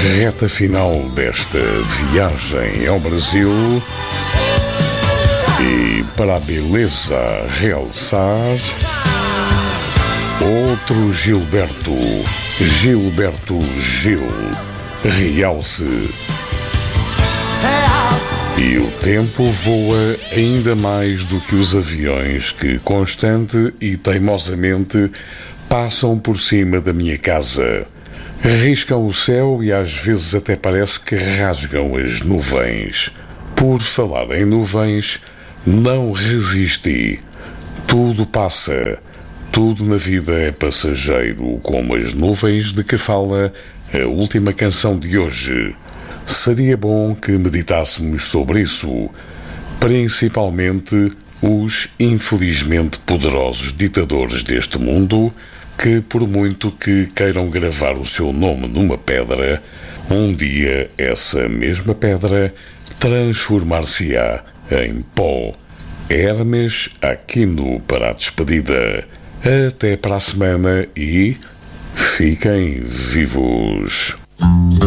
Reta final desta viagem ao Brasil e para a beleza realçar outro Gilberto Gil, realce. E o tempo voa ainda mais do que os aviões que constante e teimosamente passam por cima da minha casa. Riscam o céu e às vezes até parece que rasgam as nuvens. Por falar em nuvens, não resisti. Tudo passa. Tudo na vida é passageiro, como as nuvens de que fala a última canção de hoje. Seria bom que meditássemos sobre isso, principalmente os infelizmente poderosos ditadores deste mundo, que por muito que queiram gravar o seu nome numa pedra, um dia essa mesma pedra transformar-se-á em pó. Hermes Aquino para a despedida. Até para a semana e fiquem vivos.